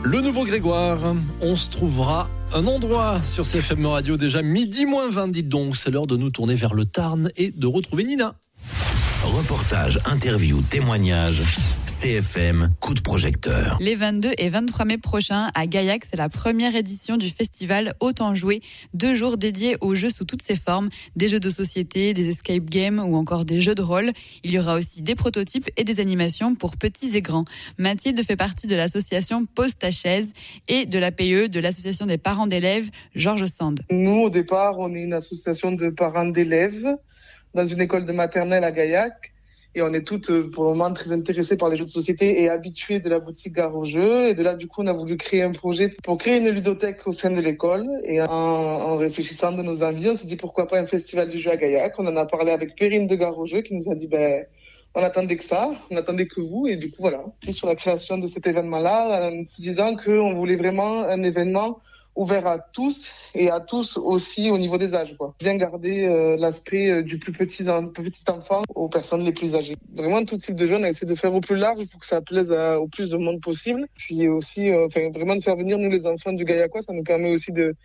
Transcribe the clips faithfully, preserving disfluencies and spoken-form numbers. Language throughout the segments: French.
Le nouveau Grégoire, on se trouvera un endroit sur C F M Radio déjà midi moins vingt, dites donc. C'est l'heure de nous tourner vers le Tarn et de retrouver Nina. Reportage, interview, témoignage, C F M, coup de projecteur. Les vingt-deux et vingt-trois mai prochains, à Gaillac, c'est la première édition du festival Autant jouer. Deux jours dédiés aux jeux sous toutes ses formes, des jeux de société, des escape games ou encore des jeux de rôle. Il y aura aussi des prototypes et des animations pour petits et grands. Mathilde fait partie de l'association Pose ta chaise et de l'A P E, de l'association des parents d'élèves Georges Sand. Nous, au départ, on est une association de parents d'élèves dans une école de maternelle à Gaillac. Et on est toutes, pour le moment, très intéressées par les jeux de société et habituées de la boutique Gare aux Jeux. Et de là, du coup, on a voulu créer un projet pour créer une ludothèque au sein de l'école. Et en, en réfléchissant de nos envies, on s'est dit pourquoi pas un festival du jeu à Gaillac. On en a parlé avec Perrine de Gare aux Jeux qui nous a dit, ben, on attendait que ça, on attendait que vous. Et du coup, voilà. C'est sur la création de cet événement-là, en se disant qu'on voulait vraiment un événement ouvert à tous et à tous aussi au niveau des âges, quoi. Bien garder euh, l'aspect euh, du plus petit, en, petit enfant aux personnes les plus âgées. Vraiment tout type de jeunes, on essaie de faire au plus large pour que ça plaise à, au plus de monde possible. Puis aussi, euh, enfin, vraiment de faire venir nous les enfants du Gaillacois, ça nous permet aussi de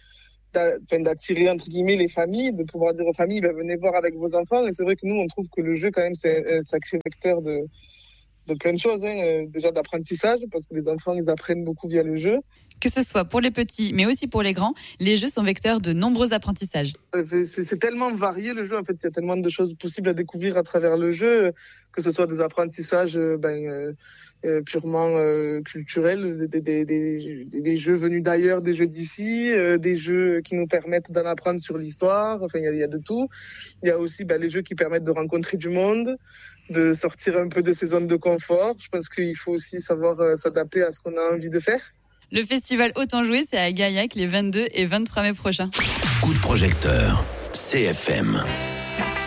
d'attirer entre guillemets les familles, de pouvoir dire aux familles, ben, venez voir avec vos enfants. Et c'est vrai que nous, on trouve que le jeu quand même c'est un sacré vecteur de de plein de choses, hein. Déjà d'apprentissage, parce que les enfants, ils apprennent beaucoup via le jeu. Que ce soit pour les petits, mais aussi pour les grands, les jeux sont vecteurs de nombreux apprentissages. C'est, c'est tellement varié le jeu, en fait, il y a tellement de choses possibles à découvrir à travers le jeu, que ce soit des apprentissages ben, euh, purement euh, culturels, des, des, des, des jeux venus d'ailleurs, des jeux d'ici, euh, des jeux qui nous permettent d'en apprendre sur l'histoire, enfin, il y a, il y a de tout. Il y a aussi ben, les jeux qui permettent de rencontrer du monde, de sortir un peu de ses zones de confort. Je pense qu'il faut aussi savoir euh, s'adapter à ce qu'on a envie de faire. Le festival Autant jouer, c'est à Gaillac les vingt-deux et vingt-trois mai prochains. Coup de projecteur, C F M.